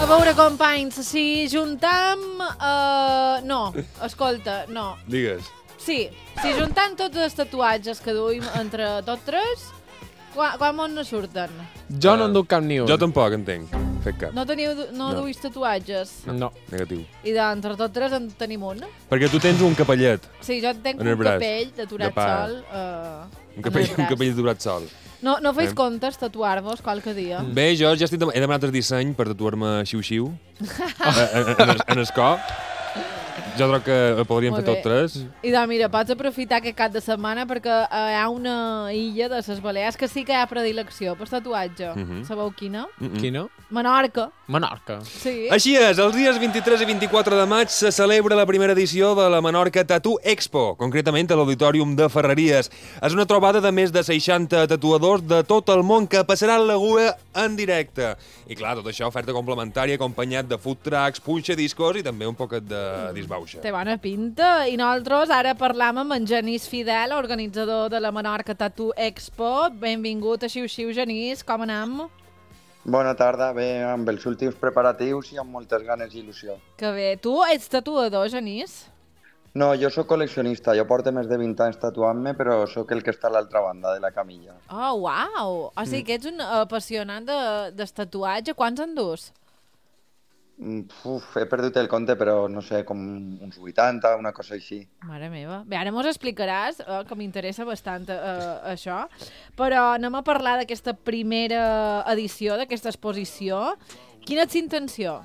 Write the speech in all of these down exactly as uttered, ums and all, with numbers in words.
veure, companys, si juntam... Uh, no, escolta, no. Digues. Sí, si juntam tots els tatuatges que duim entre tots tres, quan, quan mos ne surten? Jo no en duc cap ni un. Jo tampoc entenc. Fet cap. No teniu, no, No. duis tatuatges? No. Negatiu. I d'entre tots tres en tenim un? Perquè tu tens un capellet. Sí, jo tenc En el un braç. capell d'aturat De pa. sol. Uh, Un capell, un capell durat sol. No, no feis Eh? comptes tatuar-vos qualque dia? Bé, jo ja estic dem he demanat el disseny per tatuar-me xiu-xiu en, en, en el cop. Jo crec que ho podríem Molt fer tots bé. tres. I doncs mira, pots aprofitar aquest cap de setmana perquè eh, hi ha una illa de les Balears que sí que hi ha predilecció per tatuatge. Mhm. Sabeu quina? Mm -mm. Quina? Menorca. Menorca. Sí. Així és, els dies vint-i-tres i vint-i-quatre de maig se celebra la primera edició de la Menorca Tattoo Expo, concretament a l'Auditorium de Ferreries. És una trobada de més de seixanta tatuadors de tot el món que passaran la cua en directe. I clar, tot això oferta complementària acompanyat de food trucks, punxa discos i també un poquet de disbauxa. Té bona pinta. I nosaltres ara parlam amb en Genís Fidel, organitzador de la Menorca Tattoo Expo. Benvingut a Xiu-Xiu, Genís. Com anem? Bona tarda, bé, amb els últims preparatius i amb moltes ganes i il·lusió. Que bé. Tu ets tatuador, Genís? No, jo sóc col·leccionista, jo porto més de vint anys tatuant-me, però sóc el que està a l'altra banda de la camilla. Oh, uau! O sigui que ets un apassionat de, del tatuatge. Quants en dus? Mm, Uf, he perdut el compte, però no sé, com uns vuitanta, una cosa així. Mare meva. Bé, ara mos explicaràs, eh, que m'interessa bastant eh, això, però anem a parlar d'aquesta primera edició, d'aquesta exposició. Quina és l'intenció?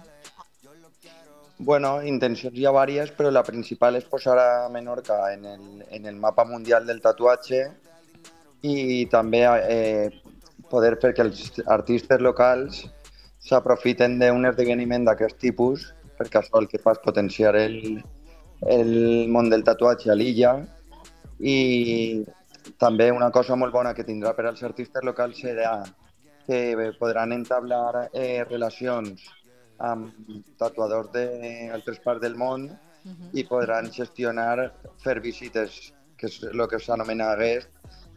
Bueno, intencions hi ha vàries, però la principal és posar a Menorca en el, en el mapa mundial del tatuatge i també eh, poder fer que els artistes locals s'aprofiten d'un esdeveniment d'aquest tipus, perquè això el que fa és potenciar el, el món del tatuatge a l'illa, i també una cosa molt bona que tindrà per als artistes locals serà que podran entablar eh, relacions amb tatuadors d'altres parts del món i podran gestionar, fer visites, que és el que s'anomena guest,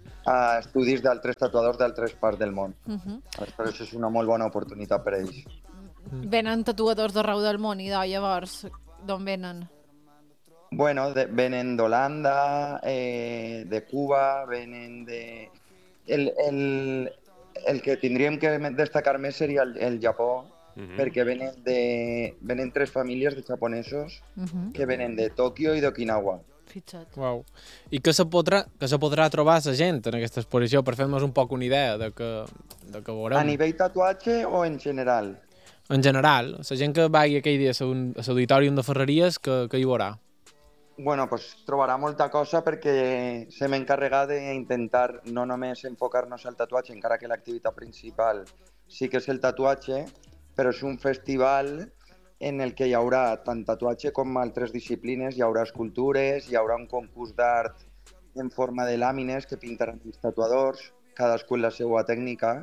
a estudis d'altres tatuadors d'altres parts del món. Uh -huh. Aleshores és una molt bona oportunitat per a ells. Venen tatuadors d'arreu del món, i llavors, d'on venen? Bueno, de, venen d'Holanda, eh, de Cuba, venen de... El, el, el que tindríem que destacar més seria el, el Japó, Mm -hmm. perquè venen, de, venen tres famílies de japonesos Uh -huh. que venen de Tòquio i d'Okinawa. Fixa't. Uau. I què se podrà, què se podrà trobar la gent en aquesta exposició per fer-nos un poc una idea de que, de que veurem? A nivell tatuatge o en general? En general, la gent que vagi aquell dia a l'auditorium de Ferreries, que, que hi veurà? Bueno, pues trobarà molta cosa perquè s'hem encarregat d'intentar no només enfocar-nos al tatuatge, encara que l'activitat principal sí que és el tatuatge, però és un festival en el que hi haurà tant tatuatge com altres disciplines, hi haurà escultures, hi haurà un concurs d'art en forma de làmines que pintaran els tatuadors, cadascú en la seva tècnica.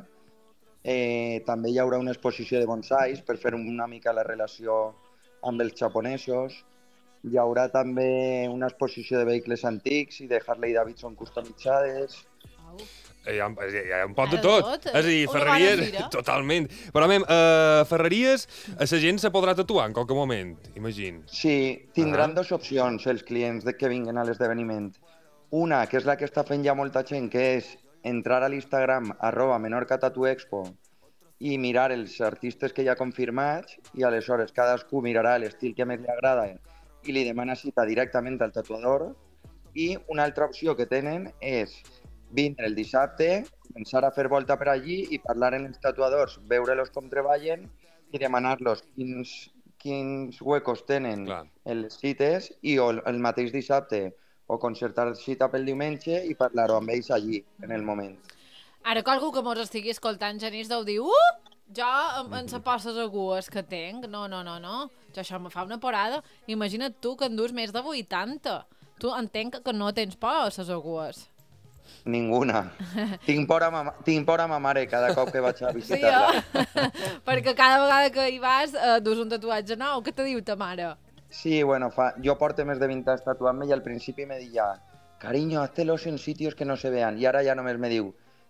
Eh, també hi haurà una exposició de bonsais per fer una mica la relació amb els japonesos. Hi haurà també una exposició de vehicles antics i de Harley Davidson customitzades. Hi ha, hi ha un pot de Ara tot. tot, És a dir, una Ferreries... bona fira. Totalment. Però, mem, a Ferreries, a la gent se podrà tatuar en qualque moment, imagino. Sí, tindran Ah. dues opcions els clients de que vinguin a l'esdeveniment. Una, que és la que està fent ja molta gent, que és entrar a l'Instagram arroba Menorca Tattoo Expo i mirar els artistes que hi ha confirmats i aleshores cadascú mirarà l'estil que més li agrada i li demana cita directament al tatuador. I una altra opció que tenen és vindre el dissabte, començar a fer volta per allí i parlar amb els tatuadors, veure-los com treballen i demanar-los quins, quins huecos tenen Clar. en les cites i o el mateix dissabte o concertar cita pel diumenge i parlar-ho amb ells allí, en el moment. Ara que algú que mos estigui escoltant, Genís, deu dir, uh, jo en, en sa posses agues que tinc, no, no, no, no, jo això me fa una porada. Imagina't tu que en dus més de vuitanta. Tu entenc que no tens por a ses agues. Ninguna. Tinc por a ma, tinc por a ma mare cada cop que vaig a Sí, visitar-la. eh? Perquè cada vegada que hi vas eh, dus un tatuatge nou. Què te diu ta mare? Sí, bueno, fa, jo porto més de vint anys tatuant-me i al principi me deia cariño, háztelos en sitios que no se vean. I ara ja només me diu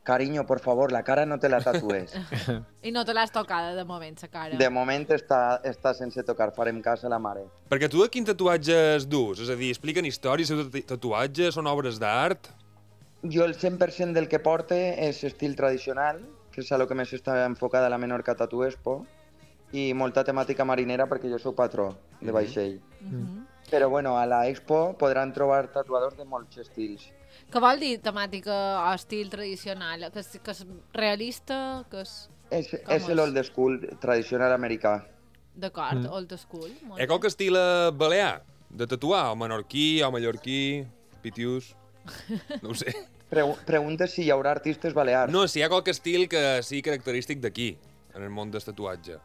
Cariño, por favor, la cara no te la tatues. I no te l'has tocada, de moment, la cara. De moment està, està sense tocar, farem cas a la mare. Perquè tu de quins tatuatges dus? És a dir, expliquen històries sobre tatuatges, són obres d'art? Jo el cent per cent del que porte és estil tradicional, que és a lo que més està enfocada la Menorca Tattoo Expo, i molta temàtica marinera perquè jo soc patró de vaixell. Mhm. Però bueno, a la Expo podran trobar tatuadors de molts estils. Què vol dir temàtica o estil tradicional? Que és, que és realista? Que és... És, Com és és? l'old school tradicional americà. D'acord, Mm. old school. Molt Hi ha bé. qualque estil eh, balear de tatuar? O menorquí, o mallorquí, pitius... No ho sé. Pregu pregunta si hi haurà artistes balears. No, si hi ha qualque estil que sigui característic d'aquí, en el món del tatuatge.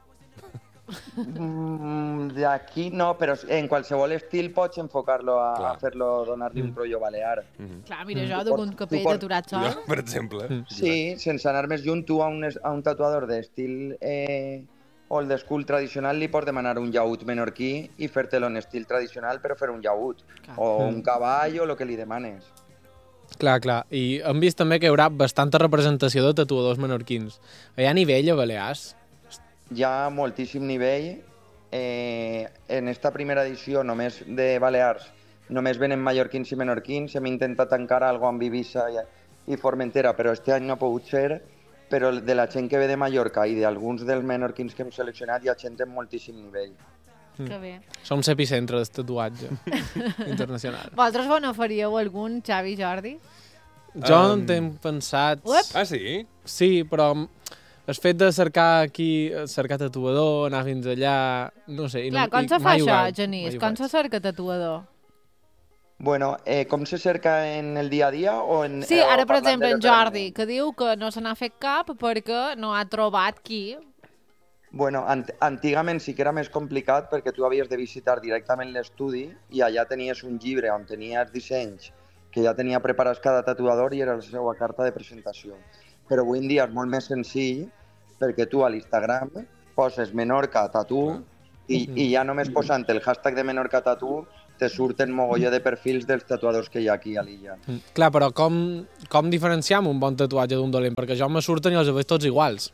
Mm, D'aquí no, però en qualsevol estil pots enfocar-lo a, Clar. a fer-lo, donar-li un rotllo balear. Clar, mira, jo duc un Tu capell ports- aturat sol. Jo, per exemple. Sí, sense anar més lluny, tu a un, es- a un tatuador d'estil eh, old school tradicional li pots demanar un llaüt menorquí i fer-te-lo en estil tradicional però fer un llaüt. Clar. O un cavall o el que li demanes. Clar, clar. I hem vist també que hi haurà bastanta representació de tatuadors menorquins. Hi ha nivell a Balears? Hi ha moltíssim nivell. Eh, en esta primera edició només de Balears només venen mallorquins i menorquins. Hem intentat encara algo amb Eivissa i, i Formentera, però este any no ha pogut ser. Però de la gent que ve de Mallorca i d'alguns dels menorquins que hem seleccionat hi ha gent amb moltíssim nivell. Que bé. Som l'epicentre del tatuatge internacional. Vosaltres vos no faríeu algun, Xavi i Jordi? Jo Um, um... tinc pensat... Uep. Ah, sí? Sí, però el fet de cercar aquí, cercar tatuador, anar fins allà... No sé... i Clar, no, com i se fa mai ho això, vaig, Genís? mai ho Com vaig. se cerca tatuador? Bueno, eh, com se cerca en el dia a dia o en... Sí, eh, o ara, per parlant exemple, de en Jordi, l'esdeveniment? que diu que no se n'ha fet cap perquè no ha trobat qui. Bueno, ant antigament sí que era més complicat perquè tu havies de visitar directament l'estudi i allà tenies un llibre on tenies dissenys que ja tenia preparats cada tatuador i era la seva carta de presentació. Però avui en dia és molt més senzill perquè tu a l'Instagram poses Menorca Tattoo i, i ja només posant el hashtag de Menorca Tattoo te surten mogolló de perfils dels tatuadors que hi ha aquí a l'illa. Mm. Clar, però com, com diferenciam un bon tatuatge d'un dolent? Perquè jo me surten i els veig tots iguals.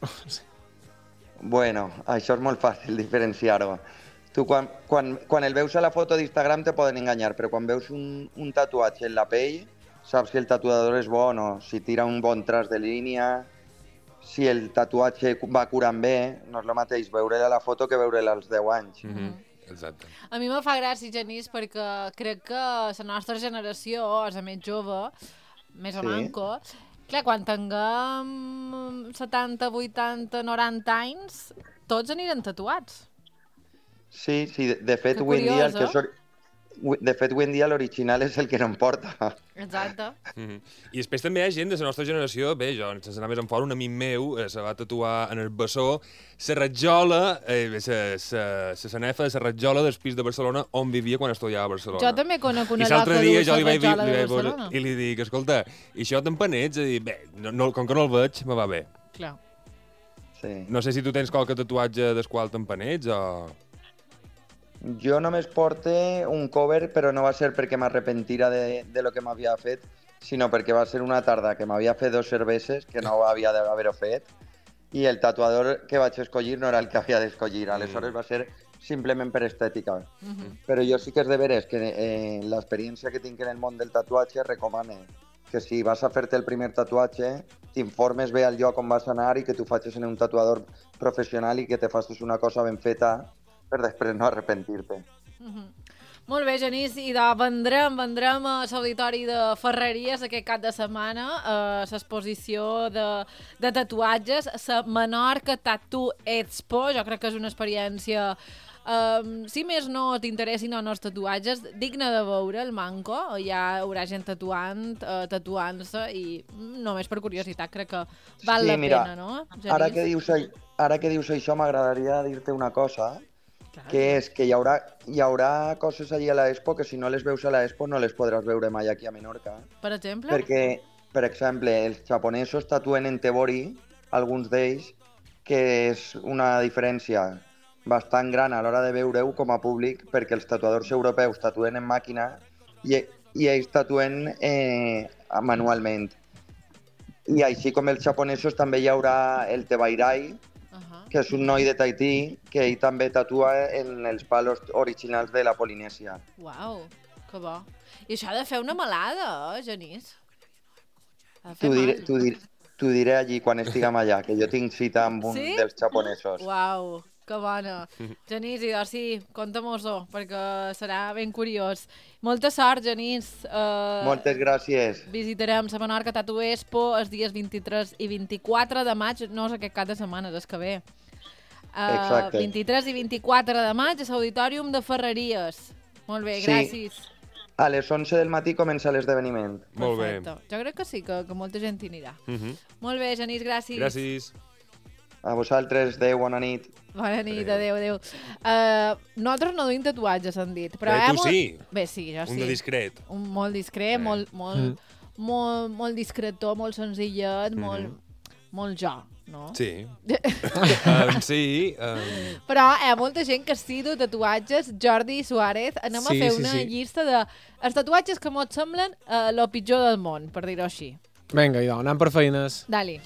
Bueno, això és molt fàcil diferenciar-ho. Tu quan, quan, quan el veus a la foto d'Instagram te poden enganyar, però quan veus un, un tatuatge en la pell, saps si el tatuador és bo o no, si tira un bon traç de línia, si el tatuatge va curant bé, no és el mateix veure-la a la foto que veure-la als deu anys. Mm -hmm. Exacte. A mi me fa gràcia, Genís, perquè crec que la nostra generació, és a més jove, més o Sí. manco, clar, quan tinguem setanta, vuitanta, noranta anys, tots aniran tatuats. Sí, sí, de, de fet, Que avui en dia, el curiós, que eh? sor... de fet, avui en dia l'original és el que no em porta. Exacte. Mm -hmm. I després també hi ha gent de la nostra generació, bé, jo, sense anar més en fora, un amic meu eh, se va tatuar en el bessó la ratjola, eh, la sanefa de la ratjola del pis de Barcelona on vivia quan estudiava a Barcelona. Jo també conec una I lloca l'altre dia jo li vaig dir, rajola li de vaig Barcelona. veure, i li dic, escolta, i això t'empanets? I dir, bé, no, no, com que no el veig, me va bé. Clar. Sí. No sé si tu tens qualque tatuatge del qual t'empanets o... Jo només porte un cover, però no va ser perquè m'arrepentira de, de lo que m'havia fet, sinó perquè va ser una tarda que m'havia fet dos cerveses, que no havia d'haver-ho fet, i el tatuador que vaig escollir no era el que havia d'escollir. Aleshores va ser simplement per estètica. Però jo sí que és de veres que eh, l'experiència que tinc en el món del tatuatge recomane que si vas a fer-te el primer tatuatge t'informes bé al lloc on vas anar i que tu facis en un tatuador professional i que te facis una cosa ben feta per després no arrepentir-te. Molt bé, Genís, i de vendrem, vendrem a l'auditori de Ferreries aquest cap de setmana a l'exposició de, de tatuatges, la Menorca Tattoo Expo. Jo crec que és una experiència, um, si més no t'interessin o no els tatuatges, digna de veure el manco. Hi haurà gent tatuant, uh, tatuant-se i només per curiositat crec que val Sí, la mira, pena, no, Genís? Ara que dius, ai- ara que dius això m'agradaria dir-te una cosa, que és que hi haurà, hi haurà coses allí a l'Expo que si no les veus a l'Expo no les podràs veure mai aquí a Menorca. Per exemple? Perquè, per exemple, els japonesos tatuen en tebori, alguns d'ells, que és una diferència bastant gran a l'hora de veure-ho com a públic, perquè els tatuadors europeus tatuen en màquina i, i ells tatuen eh, manualment. I així com els japonesos també hi haurà el Tebairai, Uh -huh. que és un noi de Tahití que ell també tatua en els palos originals de la Polinèsia. Uau, que bo. I això ha de fer una malada, eh, Genís? Ha de fer T'ho diré, mal. t'ho diré, t'ho diré allí quan estiguem allà, que jo tinc cita amb un Sí? dels japonesos. Uau, que bona. Genís, i doncs sí, compta-mos-ho, perquè serà ben curiós. Molta sort, Genís. Uh, Moltes gràcies. Visitarem la Menorca Tattoo Expo els dies vint-i-tres i vint-i-quatre de maig, no és aquest cap de setmana, és que ve. Uh, Exacte. vint-i-tres i vint-i-quatre de maig a l'Auditorium de Ferreries. Molt bé, Sí. gràcies. A les onze del matí comença l'esdeveniment. Molt bé. Perfecte. Jo crec que sí, que, que molta gent hi anirà. Uh -huh. Molt bé, Genís, gràcies. Gràcies. A vosaltres, adéu, bona nit. Bona nit, adéu, adéu. Uh, nosaltres no duim tatuatges, han dit. Però Eh, tu hem- sí. Bé, sí, jo sí. Un de discret. Un molt discret, molt, molt, Mm. molt, molt discretó, molt senzillet, molt, molt jo, no? Sí. um, sí. Um, Però hi ha molta gent que sí du tatuatges. Jordi Suárez, anem Sí, a fer sí, una sí. llista de els tatuatges que mos semblen uh, lo pitjor del món, per dir-ho així. Vinga, idò, anem per feines. Dali.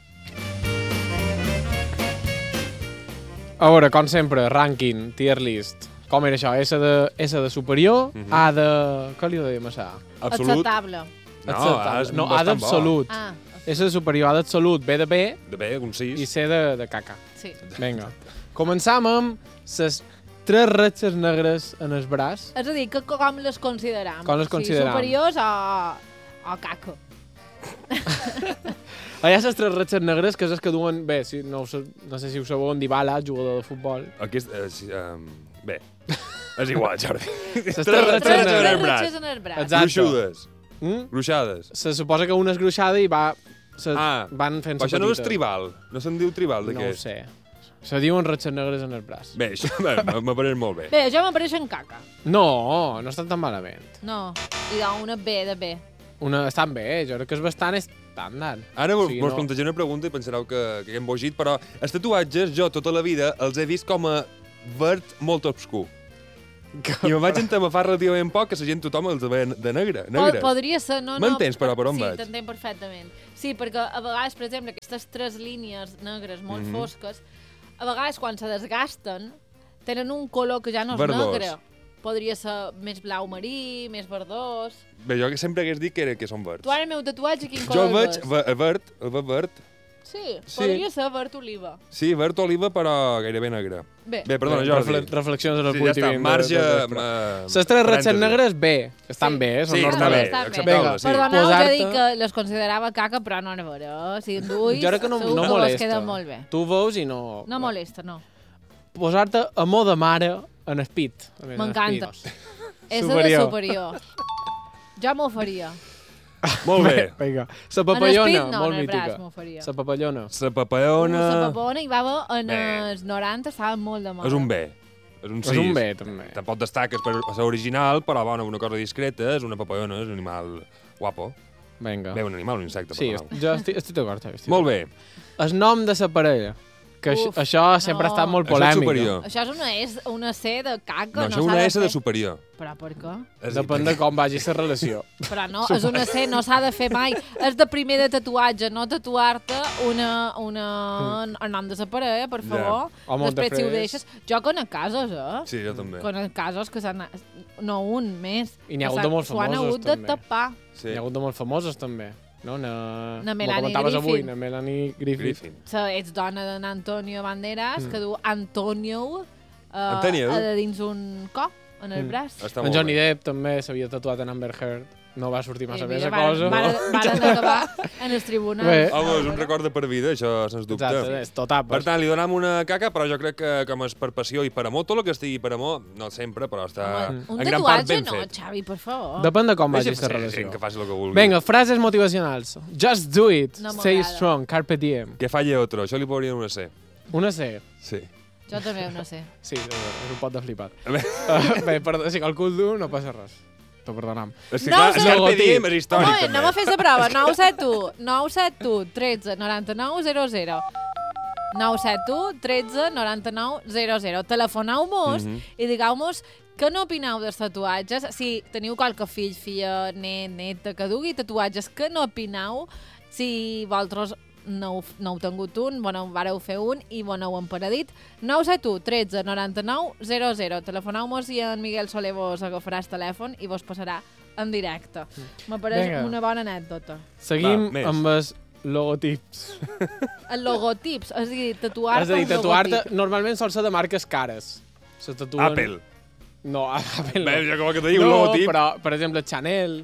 A veure, com sempre, rànquing, tier list. Com era això? S de, S de superior, Mhm. A de... Què li dèiem a ça? absolut. Acceptable. No, Acceptable. és no A bastant bo. d'absolut. Ah, S de superior, A d'absolut, B de B De bé, un sis. i C de, de caca. sí. Vinga. Començam amb les tres ratxes negres en el braç. És a dir, que com les consideram? Com les consideram? Si superiors o, o caco? Hi ha les tres ratxes negres, que és les que duen... Bé, si, no, ho sé, no sé si ho sabeu, en Dybala, jugador de futbol. Aquest, eh, sí, um, bé, és igual, Jordi. Les Tres tres ratxes ratxes en el negres. braç. ratxes en el braç. Exacte. Gruixudes. Mm? Gruixades. Se suposa que una és gruixada i va... Se Ah, van fent Però això no és tribal. No se'n diu tribal, de No què ho és? sé. Se diuen ratxes negres en el braç. Bé, això m- m'apareix molt bé. Bé, jo m'apareixen caca. No, no estan tan malament. No, i doncs una B de B. Una, estan bé, jo crec que és bastant estàndard. Ara vos, O sigui, vos no- plantejaré una pregunta i pensareu que, que hem bogit, però els tatuatges jo tota la vida els he vist com a verd molt obscur. I me vaig entamafar relativament poc que la gent tothom els veia de negre. Po negres. podria ser, no, no. M'entens, però, per on sí, vaig? Sí, t'entenc perfectament. Sí, perquè a vegades, per exemple, aquestes tres línies negres molt Mhm. fosques, a vegades quan se desgasten, tenen un color que ja no és Verdós. negre. Podria ser més blau marí, més verdós. Bé, jo que sempre hagués dit que, era, que són verds. Tu ara el meu tatuatge, quin Jo color el veig és? ve- el verd, el veig verd. Sí, Sí. podria ser verd oliva. Sí, verd oliva, però gairebé negre. Bé, Bé, perdona, Bé, Jordi. refle- reflexions en el Sí, punt ja està, vint marge... de- de- de- eh, Les tres ratxes parèntesi. negres, bé. Estan Sí. bé, són Sí, normals. està bé, Està bé. acceptable, Vinga, sí. Perdoneu, ja Posar-te- dic que les considerava caca, però no era vera. Si en duis, Jo crec que no, segur no que vos molesta. queden molt bé. Tu veus i no... No molesta, no. Posar-te a mo de mare en el pit. a més, en els M'encanta. pits. És de Superior. superior. Jo m'ho faria. Molt bé. Vinga. La En papallona, el pit, no, molt en el braç mítica. m'ho faria. La papallona. La papallona... La papona hi va haver en Bé. els noranta, estava molt de moda. És un B. És un És sis. un bé, també. Tampoc destaques per ser original, però bueno, una cosa discreta, és una papallona, és un animal guapo. Vinga. Bé, un animal, un insecte, Sí, perdoneu. jo estic, estic d'acord. Xavi, estic Molt bé. El nom de la parella. Que Uf, Uf, això sempre no. ha estat molt Això és polèmic. superior. Això és una, S, una C de caca, No, no, això és s'ha una de S de fer. superior. Però per què? És a dir, Depèn de com vagi la relació. Però no, és una C, no s'ha de fer mai. És de primer de tatuatge, no tatuar-te una, una, el nom de la parella, per Ja. favor. Home, Després, si ho després- deixes... Jo conec casos, eh? Sí, jo també. Conec casos que s'han... No un, més. I n'hi ha Que hagut s'han- de molt s'ho han famosos, hagut de també. tapar. Sí. Hi ha hagut de molt famosos, també. No? Na, Na com Melanie comentaves avui, Griffin. na Melanie Griffin. Griffin. La exdona d'en Antonio Banderas, mm. que du Antonio uh, Antonio. a de dins un cop, en el Mm. braç. Està En molt Johnny bé. Depp també s'havia tatuat en Amber Heard. No va sortir massa I bé mira, la cosa. Varen, varen, varen acabar en els tribunals. Bé. Home, és un record de per vida, això sens dubte. Exacte, és tot àpats. Per tant, li donam una caca, però jo crec que com és per passió i per amor, tot el que estigui per amor, no sempre, però està Home, un en gran part tatuatge ben no, fet. Xavi, per favor. Depèn de com Deixa vagi la fer, relació. Que faci el que vulgui. Vinga, frases motivacionals. Just do it. No Stay m'agrada. strong. Carpe diem. Que falle otro, això li podria una C. Una C. Sí. Jo també, no sé. Sí, és un pot de flipar. A veure, Uh, bé, perdó, si el cul dur no passa res. T'ho perdonam. és que No, clar, ho sé. és Carpe Logotip. Diem és Un històric, moment, anem a també. fer la prova. nou set u, nou set u, tretze, noranta-nou, zero zero. nou set u, tretze, noranta-nou, zero zero. Telefoneu-mos Mhm. i digueu-mos què n'opineu dels tatuatges. Si teniu qualque fill, filla, net, neta, que dugui tatuatges, què n'opineu? Si vosaltres no, heu- no heu tingut un, bueno, vareu fer un i bueno, ho hem paradit. nou set u tretze noranta-nou zero zero. Telefoneu-mos i en Miguel Soler vos agafarà el telèfon i vos passarà en directe. M'apareix Vinga. una bona anècdota. Seguim Va, més. amb els logotips. Els logotips, és a dir, És tatuar-te a dir, un tatuar-te logotip. normalment sol ser de marques cares. Se tatuen... Apple. No, Apple no. Bé, jo com que te dic, un no, logotip. però, per exemple, Chanel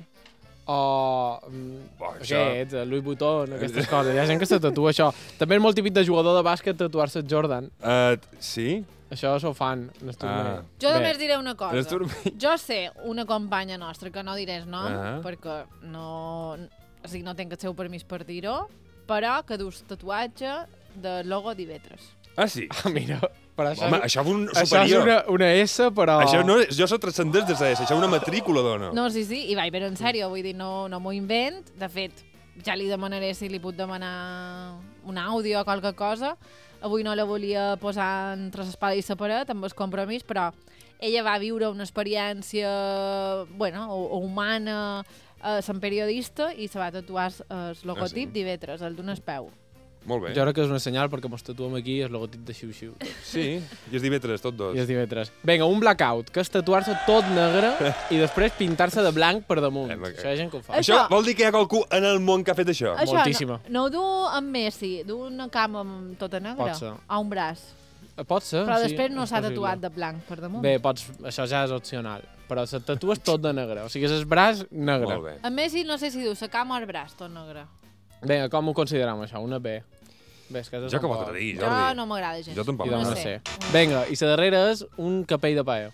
o mm, Oh, això. aquest, Louis Vuitton, aquestes coses. Hi ha gent que se tatua això. També és molt típic de jugador de bàsquet tatuar-se Jordan. Uh, sí? Això s'ho fan, en el turmell. Ah. Jo Bé, només diré una cosa. En el turmell. Jo sé una companya nostra, que no diré el nom, Ah. perquè no, o sigui, no tenc el seu permís per dir-ho, però que dus tatuatge de logo d'Ivetres. Ah, sí? Ah, mira, però això, Home, això és un això és superior. una, una S, però... Això no és, jo soc transcendent de la S, això és una matrícula, dona. No, sí, sí, i vaig, però en sèrio, vull dir, no, no m'ho invent. De fet, ja li demanaré si li puc demanar un àudio o qualque cosa. Avui no la volia posar entre l'espada i la paret, amb el compromís, però ella va viure una experiència, bueno, o, o humana, eh, sent periodista, i se va tatuar el logotip sí? d'Ivetres, el d'un peu. Molt bé. Jo crec que és una senyal perquè mos tatuem aquí el logotip de Xiu-Xiu. Sí, i és d'Ivetres, tot dos. I és d'Ivetres. Vinga, un blackout, que és tatuar-se tot negre i després pintar-se de blanc per damunt. Eh, ma- Això hi ha gent que ho fa. Això- Això vol dir que hi ha qualcú en el món que ha fet això? Això, Moltíssima. no, no ho du amb Messi, du una cama amb tota negra, Pot ser. a un braç. Eh, Pot ser, Però sí, després no és s'ha possible. tatuat de blanc per damunt. Bé, pots, això ja és opcional. Però se tatues tot de negre. O sigui, és el braç negre. Molt bé. A Messi no sé si du la cama o el braç tot negre. Vinga, com ho considerem, això? Una B. Bé, és que és Jo que un vol poc- dir, Jo Jordi? no m'agrada gens. Jo tampoc. I doncs No no sé. sé. Vinga, i la darrera és un capell de paella.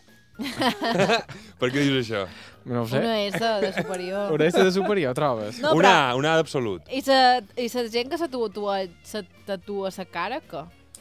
Per què dius això? No ho sé. Una S de superior. Una S de superior, trobes? No, una però... A, una A d'absolut. I la i sa gent que se tatua, se tatua la cara, què?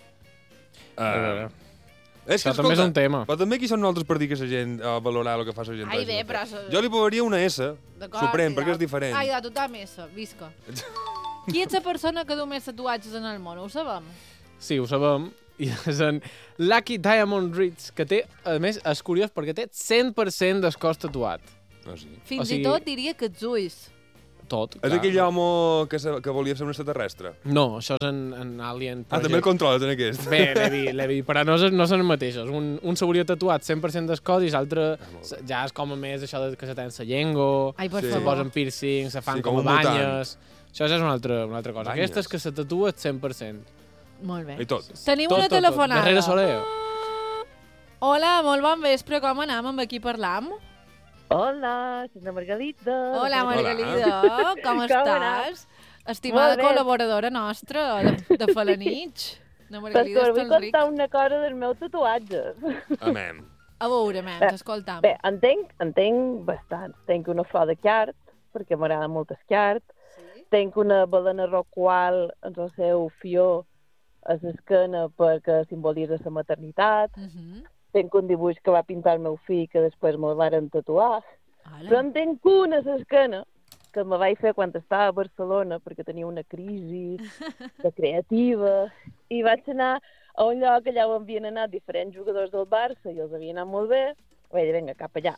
A veure. Uh, és que, Això també és un tema. Però també qui són nosaltres per dir que la gent, a valorar el que fa la gent. Ai, vagi bé, a fer? però... se- Jo li posaria una S, D'acord, suprem, i perquè de- és diferent. Ai, de tothom S, visca. Qui és la persona que du més tatuatges en el món? Ho sabem? Sí, ho sabem. I és en Lucky Diamond Ritz, que té, a més, és curiós perquè té cent per cent del cos tatuat. No, sí. Fins O sigui- i tot diria que els ulls. Tot. És aquell home que, se, que volia ser un extraterrestre. No, això és en, en Alien Ah, també el controles, en aquest. Bé, l'he vist, l'he vist, però no, és- no són els mateixos. Un, un s'hauria tatuat cent per cent del cos i l'altre molt s- ja és com a més això de que se tenen la llengua, Ai, per Sí. se favor. posen piercings, se fan Sí, com, com a un mutant. banyes... Això ja és una altra, una altra cosa. Banyes. Aquesta és que se tatua cent per cent. Molt bé. I tot. Tenim Tot, una tot, tot. telefonada. Darrere Soler. Hola, molt bon vespre. Com anem? Amb qui parlam? Hola, soc la Margalida. Hola, Hola. Margalida. Com Com estàs? Estimada Molt bé. col·laboradora nostra de, de Falanich. La Perquè Margalida us vull Estelric. contar una cosa dels meus tatuatges. Amem. A veure, men, t'escoltam. Bé, entenc, entenc bastant. Tenc una flor de quiart, perquè m'agrada molt el quiart. Sí? Tenc una balena roqual en el seu fió a l'esquena perquè simbolitza la maternitat. Uh -huh. Tenc un dibuix que va pintar el meu fill que després me'l varen tatuar. Però Hola. en tenc una a l'esquena que me vaig fer quan estava a Barcelona perquè tenia una crisi de creativa i vaig anar a un lloc allà on havien anat diferents jugadors del Barça i els havia anat molt bé. Vaig dir, vinga, cap allà.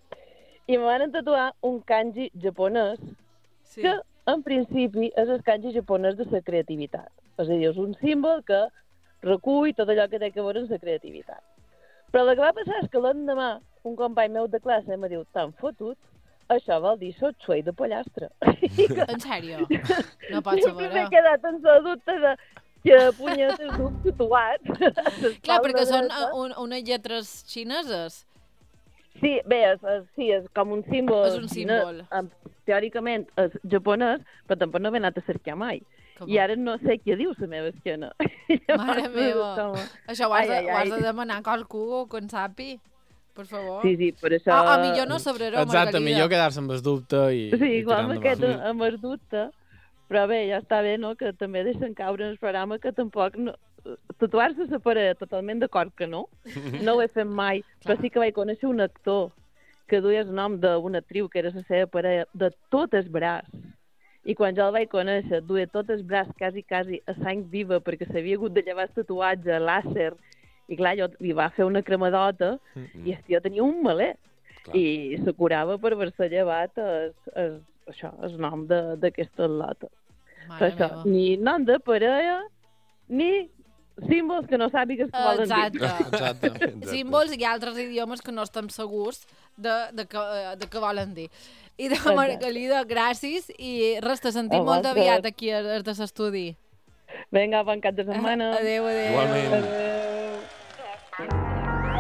I me van tatuar un kanji japonès Sí. que, en principi, és el kanji japonès de la creativitat. És a dir, és un símbol que recull tot allò que té a veure amb la creativitat. Però el que va passar és que l'endemà un company meu de classe em diu, t'han fotut? Això vol dir sotsuei de pollastre. En sèrio? No pot ser Sempre vera. m'he quedat en la dubte de que punyetes d'un tatuat. Clar, perquè són uh, un, unes lletres xineses. Sí, bé, és, és, sí, és com un símbol. És un símbol. Em, teòricament és japonès, però tampoc no m'he anat a cercar mai. Que I bo. ara no sé què diu la meva esquena. Mare meva. Com... Això ho has, de, Ai, ai, ho has ai. de demanar a qualcú que en sapi. Per favor. Sí, sí, per això... A, a millor no sabreró, Exacte, Margalida. millor quedar-se amb el dubte i, Sí, i igual tirar me endavant. quedo amb el dubte, però bé, ja està bé, no?, que també deixen caure en el programa que tampoc... No... Tatuar-se la parella, totalment d'acord que no. No ho he fet mai, però sí que vaig conèixer un actor que duia el nom d'una actriu que era la seva parella de tot el braç. I quan jo el vaig conèixer, duia tot el braç quasi, quasi a sang viva perquè s'havia hagut de llevar el tatuatge, làser. I clar, jo li va fer una cremadota Mm. i el tio tenia un maler. Clar. I se curava per haver-se llevat es, es, això, el nom de- d'aquesta atleta. Mare Això, meva. ni nom de parella, ni símbols que no sàpigues què volen dir. Exacte. Exacte. Símbols i altres idiomes que no estem segurs de, de, que, de què volen dir. I de Exacte. Margalida, gràcies, i res, te sentim A molt vosaltres. aviat aquí a, a l'estudi. Vinga, bon cap de setmana. Adéu, adéu. Igualment. Adéu.